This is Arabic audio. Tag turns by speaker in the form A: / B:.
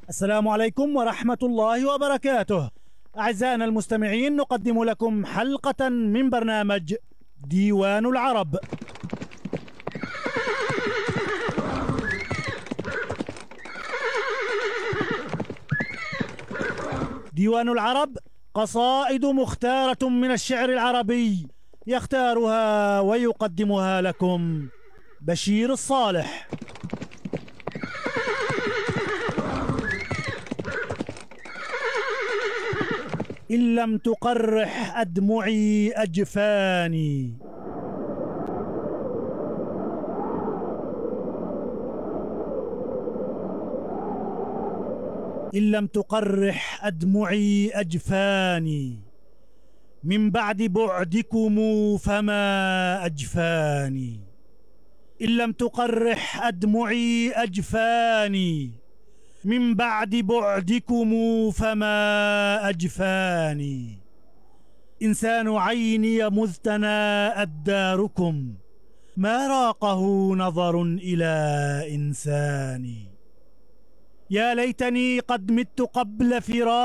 A: السلام عليكم ورحمة الله وبركاته. أعزائنا المستمعين، نقدم لكم حلقة من برنامج ديوان العرب. ديوان العرب قصائد مختارة من الشعر العربي، يختارها ويقدمها لكم بشير الصالح. إن لم تقرح أدمعي أجفاني. إن لم تقرح أدمعي أجفاني، من بعد بعدكم فما أجفاني. إن لم تقرح أدمعي أجفاني، من بعد بعدكم فما أجفاني. إنسان عيني مذ تناءت داركم، ما راقه نظر إلى إنسان. يا ليتني قد مت قبل فراق